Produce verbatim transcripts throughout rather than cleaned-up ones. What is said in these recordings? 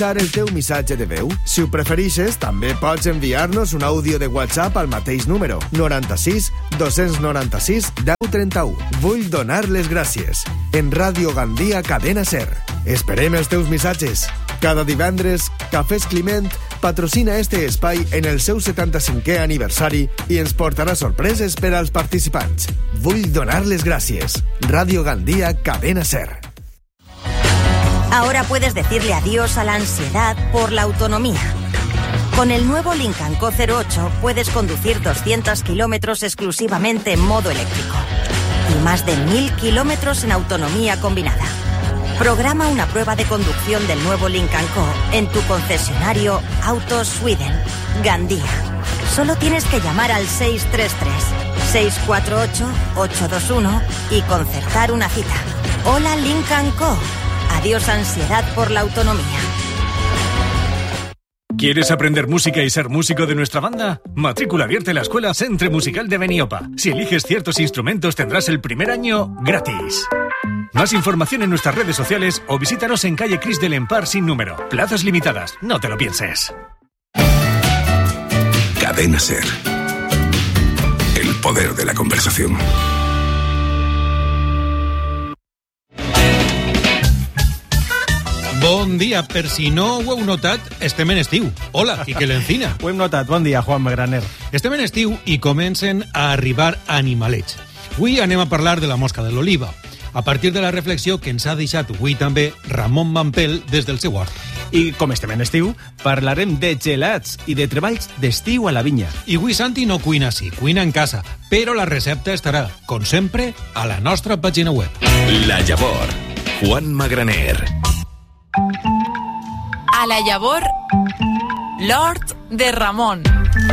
el teu missatge de veu. Si ho preferixes, també pots enviar-nos un àudio de WhatsApp al mateix número, noranta-sis dos noranta-sis deu trenta-u. Vull donar les gràcies. En Ràdio Gandia Cadena Ser. Esperem els teus missatges. Cada divendres, Cafès Climent patrocina este espai en el seu setanta-cinquè aniversari i ens portarà sorpreses per als participants. Vull donar les gràcies. Ràdio Gandia Cadena Ser. Ahora puedes decirle adiós a la ansiedad por la autonomía. Con el nuevo Lincoln Co cero ocho puedes conducir doscientos kilómetros exclusivamente en modo eléctrico y más de mil kilómetros en autonomía combinada. Programa una prueba de conducción del nuevo Lincoln Co en tu concesionario Autos Sweden, Gandía. Solo tienes que llamar al seis tres tres, seis cuatro ocho, ocho dos uno y concertar una cita. Hola Lincoln Co. Adiós ansiedad por la autonomía. ¿Quieres aprender música y ser músico de nuestra banda? Matrícula abierta en la Escuela Centre Musical de Beniopa. Si eliges ciertos instrumentos tendrás el primer año gratis. Más información en nuestras redes sociales o visítanos en calle Cris del Empar sin número. Plazas limitadas, no te lo pienses. Cadena Ser. El poder de la conversación. Bon dia, per si no ho heu notat, estem en estiu. Hola, Quique Lencina. Ho hem notat, bon dia, Juan Magraner. Estem en estiu i comencen a arribar animalets. Avui anem a parlar de la mosca de l'oliva, a partir de la reflexió que ens ha deixat avui també Ramon Mampel des del seu hort. I com estem en estiu, parlarem de gelats i de treballs d'estiu a la vinya. I avui Santi no cuina així, cuina en casa, però la recepta estarà, com sempre, a la nostra pàgina web. La Llavor, Juan Magraner. A la Llavor, l'hort de Ramon.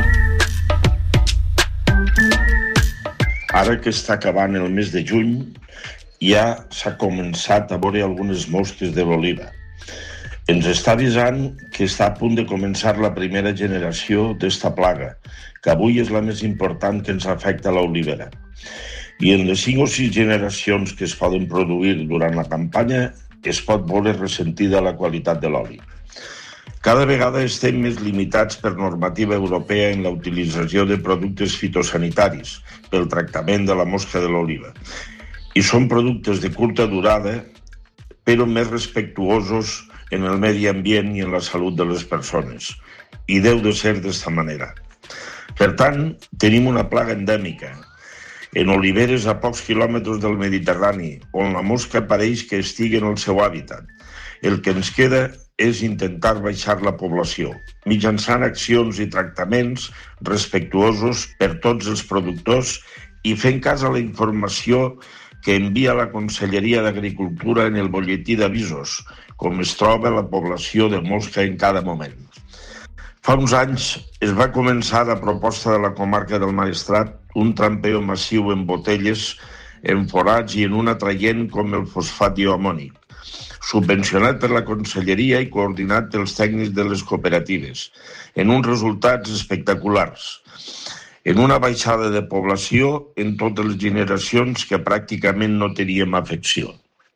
Ara que està acabant el mes de juny, ja s'ha començat a veure algunes mosques de l'oliva. Ens està avisant que està a punt de començar la primera generació d'esta plaga, que avui és la més important que ens afecta a l'olivera. I en les cinc o sis generacions que es poden produir durant la campanya es pot veure ressentida la qualitat de l'oli. Cada vegada estem més limitats per normativa europea en la utilització de productes fitosanitaris pel tractament de la mosca de l'oliva. I són productes de curta durada, però més respectuosos en el medi ambient i en la salut de les persones. I deu de ser d'esta manera. Per tant, tenim una plaga endèmica en oliveres a pocs quilòmetres del Mediterrani, on la mosca pareix que estigui en el seu hàbitat. El que ens queda és intentar baixar la població, mitjançant accions i tractaments respectuosos per tots els productors i fent cas a la informació que envia la Conselleria d'Agricultura en el butlletí d'avisos, com es troba la població de mosca en cada moment. Fa uns anys es va començar a proposta de la comarca del Maestrat un trampeo massiu en botelles, en forats i en un atraient com el fosfat diamònic, subvencionat per la Conselleria i coordinat pels tècnics de les cooperatives, en uns resultats espectaculars, en una baixada de població en totes les generacions que pràcticament no teníem afecció.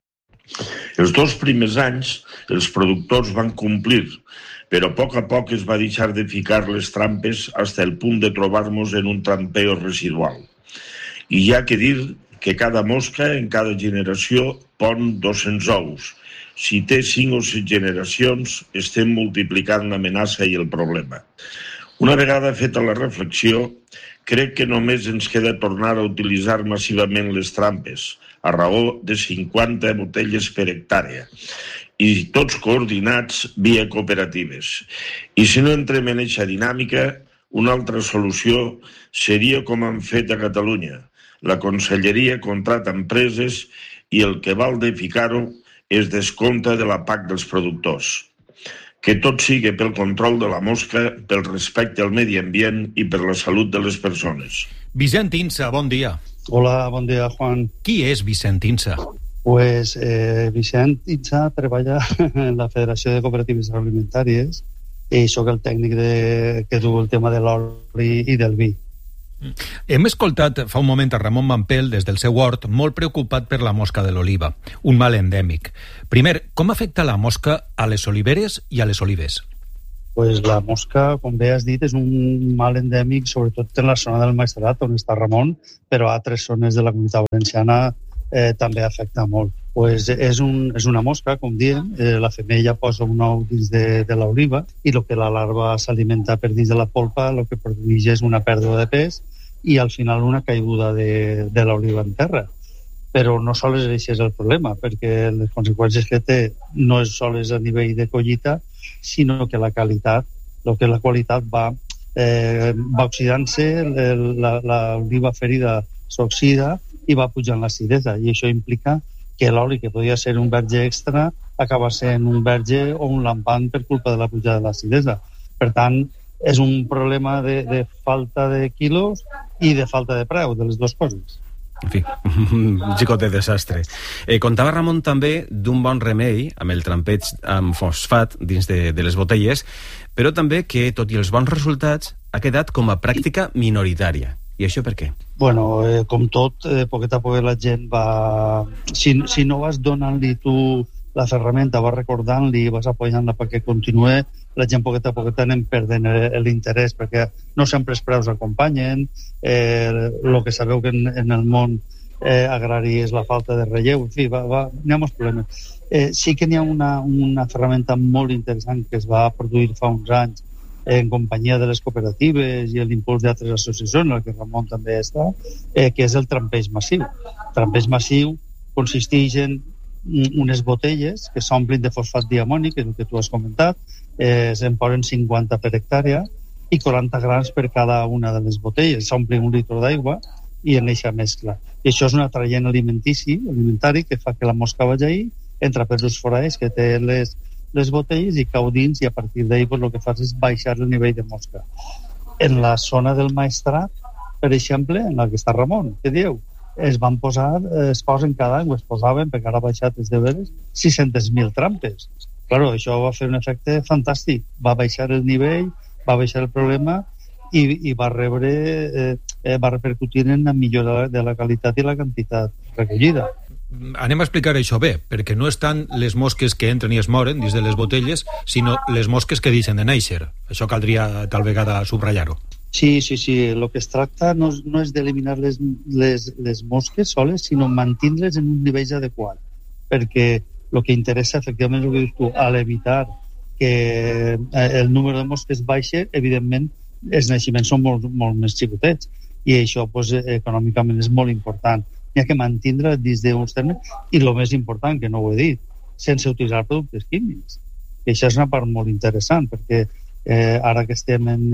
Els dos primers anys els productors van complir, però a poc a poc es va deixar de ficar les trampes fins al punt de trobar-nos en un trampeo residual. I hi ha que dir que cada mosca en cada generació pon dos-cents ous. Si té cinc o sis generacions, estem multiplicant l'amenaça i el problema. Una vegada feta la reflexió, crec que només ens queda tornar a utilitzar massivament les trampes, a raó de cinquanta botelles per hectàrea, i tots coordinats via cooperatives. I si no entrem en aquesta dinàmica, una altra solució seria com han fet a Catalunya. La Conselleria contrata empreses i el que val de ficar-ho es descompta de la P A C dels productors. Que tot sigui pel control de la mosca, pel respecte al medi ambient i per la salut de les persones. Vicent Insa, bon dia. Hola, bon dia, Juan. Qui és Vicent Insa? Pues eh, Vicent Insa treballa en la Federació de Cooperatives Agroalimentàries i sóc el tècnic de, que du el tema de l'oli i del vi. Hem escoltat fa un moment a Ramon Mampel des del seu hort molt preocupat per la mosca de l'oliva, un mal endèmic. Primer, com afecta la mosca a les oliveres i a les olives? Pues la mosca, com bé has dit, és un mal endèmic, sobretot en la zona del Maestrat, on està Ramon, però a altres zones de la Comunitat Valenciana eh, també afecta molt. Pues és, un, és una mosca, com diem, eh, la femella posa un ou dins de, de l'oliva i el que la larva s'alimenta per dins de la polpa, el que produeix és una pèrdua de pes i al final una caiguda de, de l'oliva en terra. Però no sols això és el problema, perquè les conseqüències que té no és sols a nivell de collita, sinó que la qualitat, el que la qualitat va, eh, va oxidant-se, l'oliva ferida s'oxida i va pujant l'acidesa, i això implica que l'oli que podia ser un verge extra acaba sent un verge o un lampant per culpa de la pujada de l'acidesa. Per tant, és un problema de, de falta de quilos i de falta de preu, de les dues coses. En fi, un xicot de desastre. Eh, contava Ramon també d'un bon remei amb el trampeig amb fosfat dins de, de les botelles, però també que, tot i els bons resultats, ha quedat com a pràctica minoritària. I això per què? Bueno, eh, com tot, eh, poquet a poquet la gent va... Si, si no vas donant-li tu la ferramenta, vas recordant-li, vas apoyant-la perquè continuï, la gent poquet a poquet anem perdent l'interès, perquè no sempre els preus acompanyen, eh, el que sabeu que en, en el món eh, agrari és la falta de relleu, en fi, va, va, n'hi ha molts problemes. Eh, sí que n'hi ha una, una ferramenta molt interessant que es va produir fa uns anys en companyia de les cooperatives i l'impuls d'altres associacions, en el que Ramon també està, eh, que és el trampeig massiu. El trampeig massiu consisteix en unes botelles que s'omplin de fosfat diamònic, que és el que tu has comentat, eh, se'n posen cinquanta per hectàrea i quaranta grams per cada una de les botelles. S'omplin un litre d'aigua i en eixa mescla. I això és un atraient alimentici, alimentari, que fa que la mosca vagi ahí, entra per els forats que té les, les botelles i cau dins, i a partir d'ahí pues, el que fas és baixar el nivell de mosca. En la zona del Maestrat, per exemple, en la que està Ramon, què dieu? Es van posar, es posen cada any, o es posaven, perquè ara ha baixat des de veres, sis-centes mil trampes. Claro, això va fer un efecte fantàstic. Va baixar el nivell, va baixar el problema i, i va rebre, eh, va repercutir en la millora de la qualitat i la quantitat recollida. Anem a explicar això bé, perquè no estan les mosques que entren i es moren dins de les botelles, sinó les mosques que deixen de néixer. Això caldria tal vegada subratllar-ho. Sí, sí, sí. El que es tracta no, no és d'eliminar les, les, les mosques soles, sinó mantenir-les en un nivell adequat. Perquè el que interessa, efectivament, és el que dius tu, al evitar que el número de mosques baixi, evidentment, els naixements són molt, molt més xicotets. I això, pues, econòmicament, és molt important. N'hi ha que mantenir dins d'uns termes, i el més important, que no ho he dit, sense utilitzar productes químics. I això és una part molt interessant, perquè eh, ara que estem en...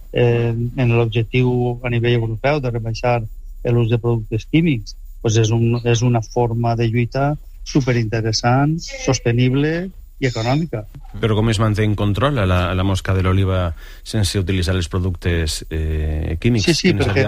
en l'objectiu a nivell europeu de rebaixar l'ús de productes químics, doncs és, un, és una forma de lluita superinteressant, sostenible i econòmica. Però com es manté en control a la, a la mosca de l'oliva sense utilitzar els productes eh, químics? Sí, sí, perquè...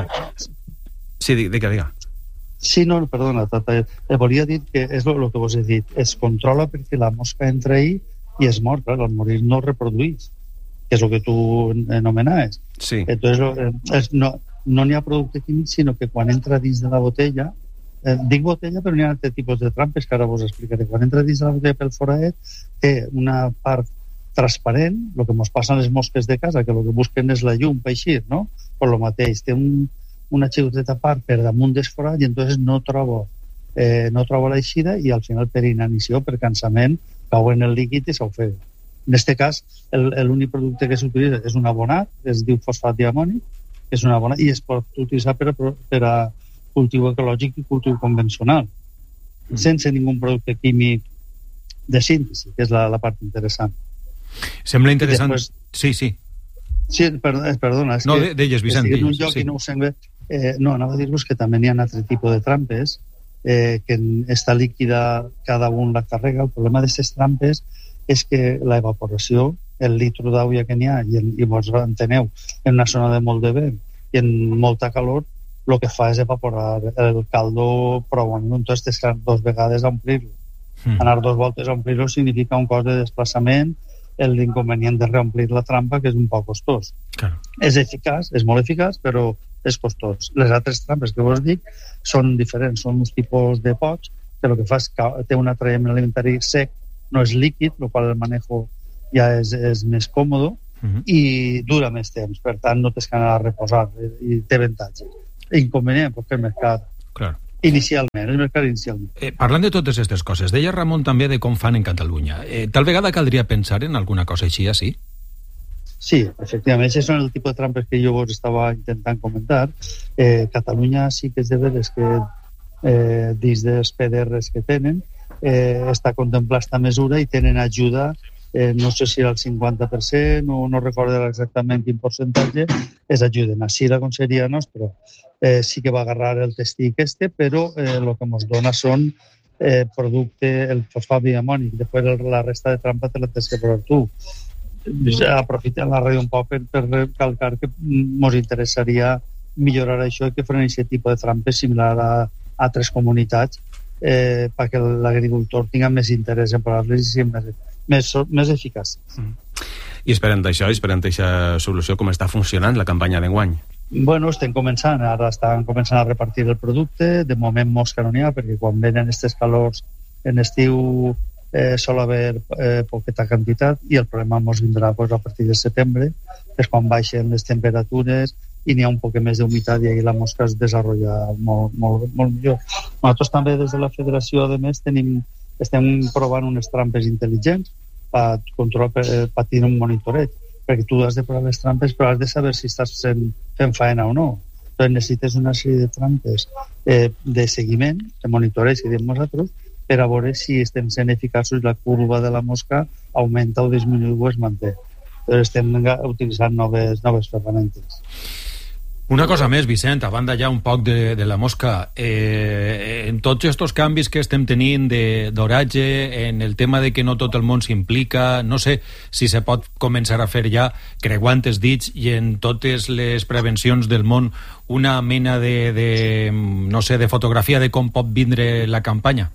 Sí, digue, digue. Sí, no, perdona, tata. Eh, volia dir que és el que vos he dit. Es controla perquè la mosca entra ahí i es mor, clar, al morir no reproduïs, que és el que tu anomenaves. Sí. Entonces, es, no no n'hi ha producte químic, sinó que quan entra dins de la botella, eh, dic botella, però n'hi ha altres tipus de trampes que ara vos explicaré. Quan entra dins de la botella pel foradet, té una part transparent, el que ens passa a les mosques de casa, que el que busquen és la llum per eixir, no? Per lo mateix, té un, una xicoteta part per damunt del forat i entonces no trobo, eh, no trobo l'eixida i al final per inanició, per cansament, cau en el líquid i s'ofega. En aquest cas, l'únic producte que s'utilitza és un abonat, es diu fosfat diamònic, és un abonat, i es pot utilitzar per a, per a cultiu ecològic i cultiu convencional, mm. sense ningú producte químic de síntesi, que és la, la part interessant. Sembla interessant... Després, sí, sí. Sí, perdona, perdona és no, que... No, deies, Vicent. En un lloc sí. I no ho sembla... Eh, no, anava a dir-vos que també n'hi ha un altre tipus de trampes, eh, que està líquida, cada un la carrega. El problema d'aquestes trampes és que l'evaporació, el litre d'aigua que n'hi ha, i, el, i vos enteneu, en una zona de molt de vent i en molta calor, el que fa és evaporar el caldo prou. Entonces tens que anar dues vegades a omplir-lo. Mm. Anar dues voltes a omplir-lo significa un cost de desplaçament, l'inconvenient de reomplir la trampa, que és un poc costós. Claro. És eficaç, és molt eficaç, però és costós. Les altres trampes que vos dic són diferents, són uns tipus de pots que el que fa és que té un atraient alimentari sec, no és líquid, el qual el manejo ja és, és més còmode uh-huh. i dura més temps, per tant no tens que anar a reposar i té avantatges. Inconvenient pot fer mercat. Clar. Inicialment, el mercat inicialment. Eh, parlant de totes aquestes coses, deia Ramon també de com fan en Catalunya. Eh, tal vegada caldria pensar en alguna cosa així, així? Sí, efectivament, aquests són el tipus de trampes que jo vos estava intentant comentar. Eh, Catalunya sí que és de veres que eh, dins dels P D Rs que tenen eh, està contemplar esta mesura i tenen ajuda, eh, no sé si era el cinquanta per cent o no recordo exactament quin percentatge, es ajuden. Així la Conselleria nostra eh, sí que va agarrar el testic este, però eh, el que ens dona són eh, producte, el fosfat diamònic, després la resta de trampa te la tens que provar tu. Aprofitem la ràdio un poc per, per recalcar que ens interessaria millorar això i que faran aquest tipus de trampes similar a altres comunitats eh, perquè l'agricultor tingui més interès en provar-les i sigui més, més, més eficaç. Mm. I esperem d'això, esperem d'aquesta solució, com està funcionant la campanya d'enguany? Bueno, estem començant, ara estan començant a repartir el producte, de moment mosca no n'hi ha, perquè quan venen aquests calors en estiu eh, sol haver eh, poqueta quantitat i el problema ens vindrà pues, a partir de setembre, que és quan baixen les temperatures i n'hi ha un poc més d'humitat i ahí la mosca es desenvolupa molt, molt, molt millor. Nosaltres també des de la federació, a més, tenim, estem provant unes trampes intel·ligents per controlar, per, per tenir un monitoreig, perquè tu has de provar les trampes però has de saber si estàs fent, fent faena o no. Entonces necessites una sèrie de trampes eh, de seguiment, de monitoreig, que diem nosaltres, per a veure si estem sent eficaços i la curva de la mosca augmenta o disminuïu o es manté. Entonces estem utilitzant noves, noves ferramentes. Una cosa més, Vicent, a banda ja un poc de, de la mosca, eh, en tots aquests canvis que estem tenint d'oratge, en el tema de que no tot el món s'implica, no sé si se pot començar a fer ja, creuant els dits i en totes les prevencions del món, una mena de, de, no sé, de fotografia de com pot vindre la campanya?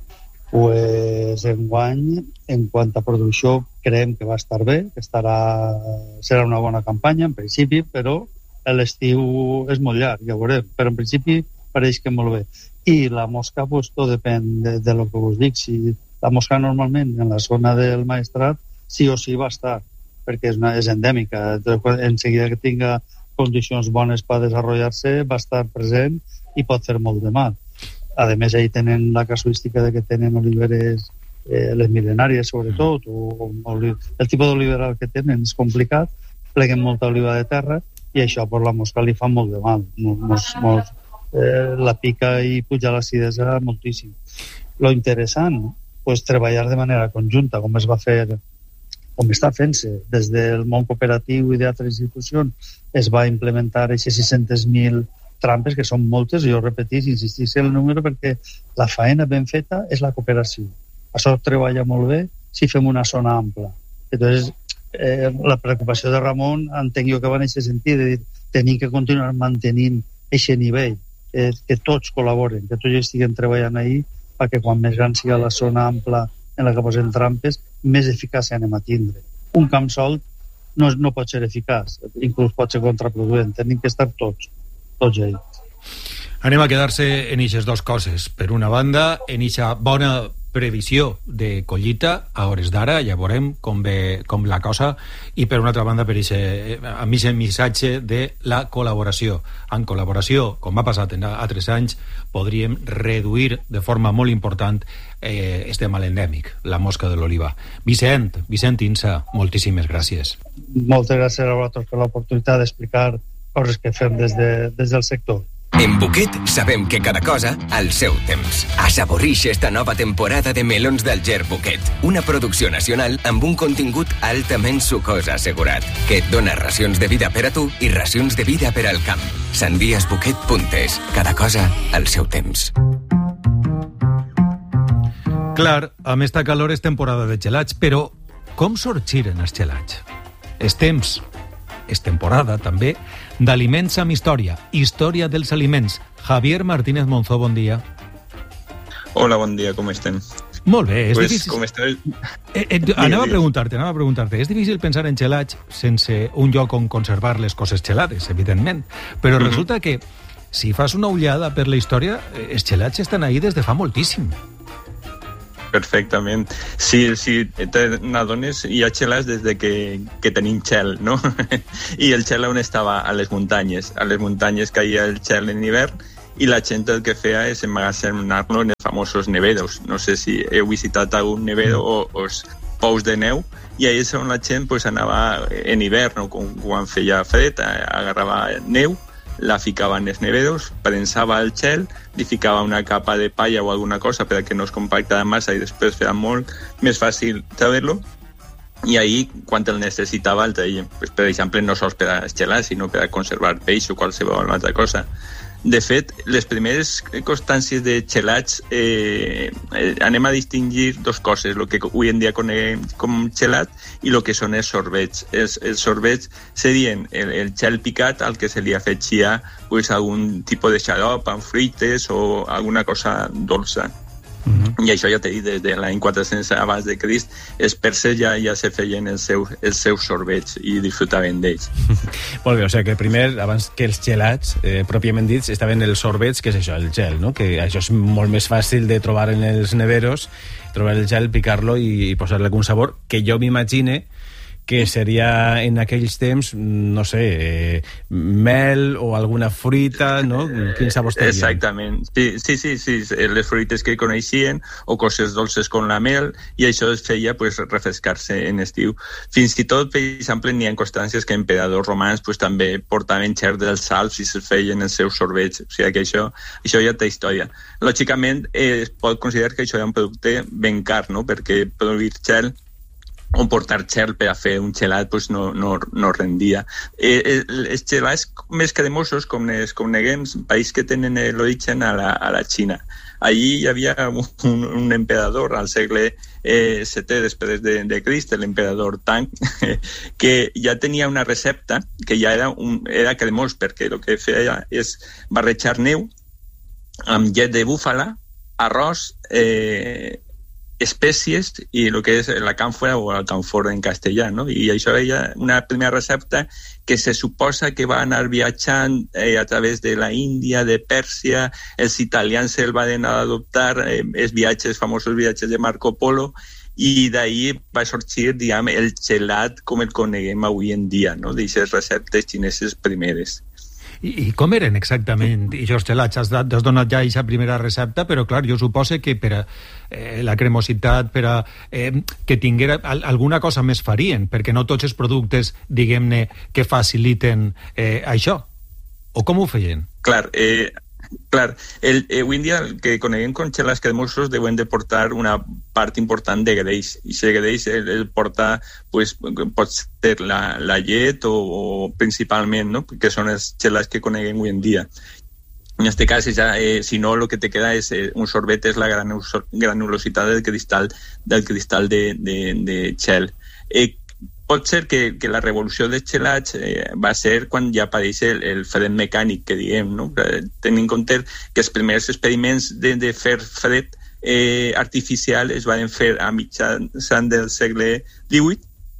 Pues enguany, en quant a producció, creiem que va estar bé, que estarà, serà una bona campanya, en principi, però l'estiu és molt llarg, ja ho veurem, però en principi pareix que molt bé. I la mosca, pues, tot depèn de, de lo que us dic. Si la mosca normalment en la zona del Maestrat sí o sí va estar, perquè és, una, és endèmica. En seguida que tinga condicions bones per desenvolupar-se, va estar present i pot fer molt de mal. A més, ahí tenen la casuística de que tenen oliveres, eh, les mil·lenàries sobretot, o, o el tipus d'oliveral que tenen és complicat, pleguen molta oliva de terra i això per la mosca li fa molt de mal. Mos, mos, eh, la pica i puja l'acidesa moltíssim. Lo interessant, pues, treballar de manera conjunta, com es va fer, com està fent-se des del món cooperatiu i d'altres institucions, es va implementar aquestes sis-centes mil trampes, que són moltes, jo repetís, insistís en el número, perquè la faena ben feta és la cooperació. Això treballa molt bé si fem una zona ampla. Entonces, eh, la preocupació de Ramon, entenc jo que va en aquest sentit, de dir, tenim que continuar mantenint aquest nivell, eh, que tots col·laboren, que tots estiguin treballant ahí, perquè quan més gran siga la zona ampla en la que posem trampes, més eficàcia anem a tindre. Un camp sol no, no pot ser eficaç, inclús pot ser contraproduent, tenim que estar tots. Anem a quedar-se en aquestes dues coses. Per una banda, en aquesta bona previsió de collita a hores d'ara, ja veurem com ve com la cosa, i per una altra banda per ese, a mi el missatge de la col·laboració. En col·laboració, com ha passat en altres anys, podríem reduir de forma molt important eh, este mal endèmic, la mosca de l'oliva. Vicent, Vicent Insa, moltíssimes gràcies. Moltes gràcies a vosaltres per l'oportunitat d'explicar coses que fem des, de, des del sector. En Buquet sabem que cada cosa al seu temps. Assaborix esta nova temporada de melons d'Alger Buquet, una producció nacional amb un contingut altament sucós assegurat, que et dona racions de vida per a tu i racions de vida per al camp. Sandies Buquet Puntes, cada cosa al seu temps. Clar, amb esta calor és temporada de gelats, però com sorgiren els gelats? És temps, és temporada també d'aliments amb història, història dels aliments. Javier Martínez Monzó, bon dia. Hola, bon dia, com estem? Molt bé, és pues, difícil... Com esteu... Eh, eh, anava a preguntar-te, anava a preguntar-te. És difícil pensar en gelats sense un lloc on conservar les coses gelades, evidentment, però uh-huh. resulta que si fas una ullada per la història, els gelats estan ahí des de fa moltíssim. Perfectament. Sí, sí, n'adones, hi ha gelats des de que, que tenim gel, no? I el gel on estava? A les muntanyes. A les muntanyes caia el gel en hivern i la gent el que feia és emmagatzemar-lo en els famosos nevedos. No sé si heu visitat algun nevedo o, o els pous de neu, i ahí és on la gent pues, anava en hivern, no? Quan feia fred, agarrava neu, la ficava en els nevedos, prensava el gel, li ficava una capa de palla o alguna cosa perquè no es compactava massa i després feia molt més fàcil treure-lo, i ahí, quan el necessitava, el treia. Pues, per exemple, no sols per a gelar, sinó per a conservar peix o qualsevol altra cosa. De fet, les primeres constàncies de gelats eh, eh, anem a distingir dos coses, el que avui en dia coneguem com gelat i el que són els sorbets. Els, els sorbets serien el, el gel picat al que se li afegia pues, algun tipus de xarop amb fruites o alguna cosa dolça. Uh-huh. I això ja t'he dit, des de l'any quatre-cents abans de Crist, els perses ja, ja se feien els seus, els seus sorbets i disfrutaven d'ells. Molt bé, o sigui que primer, abans que els gelats, eh, pròpiament dits, estaven els sorbets, que és això, el gel, no? Que això és molt més fàcil de trobar en els neveros, trobar el gel, picar-lo i, i posar-li algun sabor, que jo m'imagine que seria en aquells temps, no sé, eh, mel o alguna fruita, no? Quin sabor tenien? Exactament. Sí, sí, sí, sí, les fruites que coneixien o coses dolces com la mel, i això es feia pues, refrescar-se en estiu. Fins i tot, per exemple, n'hi ha constàncies que emperadors romans pues, també portaven xer dels salps i se feien els seus sorbets. O sigui que això, això ja té història. Lògicament, eh, es pot considerar que això era un producte ben car, no? Perquè produir gel o portar gel per a fer un gelat pues no, no, no rendia. Eh, els gelats més cremosos, com es coneguem, país que tenen l'origen a la, a la Xina. Allí hi havia un, un emperador al segle eh, setè després de, de Crist, l'emperador Tang, que ja tenia una recepta que ja era, un, era cremós, perquè el que feia és barrejar neu amb llet de búfala, arròs, eh, espècies i el que és la càmfora o el camfor en castellà, no? I això era una primera recepta que se suposa que va anar viatjant eh, a través de la Índia, de Pèrsia, els italians el van adoptar, eh, els viatges, famosos viatges de Marco Polo, i d'ahir va sorgir, diguem, el gelat com el coneguem avui en dia, no? D'aquestes receptes xineses primeres. I, I com eren exactament aquests gelats? Has, has donat ja aquesta primera recepta, però clar, jo supose que per a eh, la cremositat, per a eh, que tinguera al, alguna cosa més farien, perquè no tots els productes, diguem-ne, que faciliten eh, això. O com ho feien? Clar, eh, clar el, eh, avui en dia el que coneguem com gelats cremosos deuen de portar una part important de greix, i si greix el, el porta pues, pot ser la, la llet o, o principalment, no? Que són els gelats que coneguem avui en dia. En este cas, ja, eh, si no, lo que te queda es eh, un sorbet, és la granulositat del cristal, del cristal de, de, de gel. Eh, pot ser que, que la revolució dels gelats eh, va ser quan ja apareix el, el fred mecànic, que diguem, no? Tenint en compte que els primers experiments de, de fer fred eh, artificial es van fer a mitjan del segle divuit.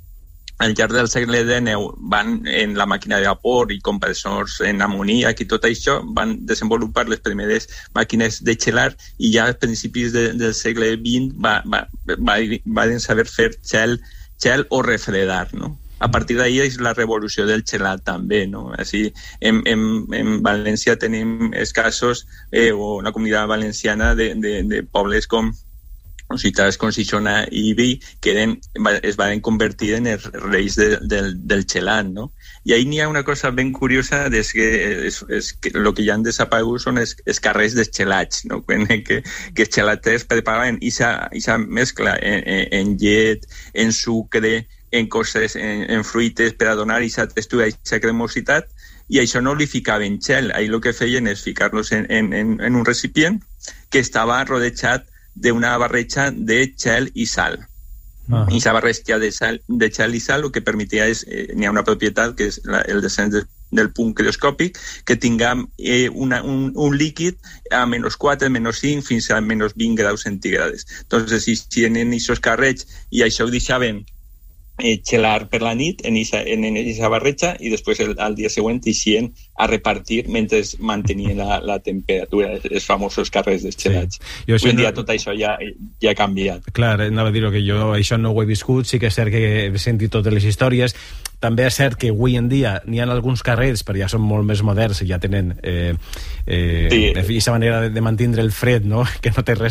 Al llarg del segle dinou van en la màquina de vapor i compressors en amoníac i tot això, van desenvolupar les primeres màquines de gelar, i ja a principis de, del segle vint va, va, va, van saber fer gel gel o refredar, no? A partir d'ahí és la revolució del gelat també, no? Així, en, en, en València tenim els casos, eh, o una comunitat valenciana de, de, de pobles com o ciutats com Xixona i Ibi, que eren, es van convertir en els reis de, del, del gelat, no? I ahí n'hi ha una cosa ben curiosa, és que, és, és que el que ja han desaparegut són els, els carrers dels gelats, no? Que, que els gelaters preparaven aquesta mescla en, en, en llet, en sucre, en coses, en, en fruites, per a donar aquesta textura, aquesta cremositat, i això no li ficaven gel. Ahí el que feien és ficar-los en, en, en un recipient que estava rodejat d'una barreja de gel i sal. Ah. I aquesta barreja de, sal, de gel i sal el que permetia és, eh, n'hi ha una propietat que és la, el descens de, del punt crioscòpic, que tinguem eh, una, un, un líquid a menys quatre, menys cinc, fins a menys vint graus centígrades. Entonces, si, si en aquests carrets i això ho deixaven eh, xelar per la nit en esa, en esa barreja i després el, al dia següent eixien a repartir mentre mantenien la, la temperatura, els famosos carrers desxelats. Sí. Avui en dia no... tot això ja, ja ha canviat. Clar, anava a dir que jo això no ho he viscut, sí que és cert que he sentit totes les històries. També és cert que avui en dia n'hi ha alguns carrers, però ja són molt més moderns i ja tenen eh, eh, sí. aquesta manera de, de mantenir el fred, no? Que no té res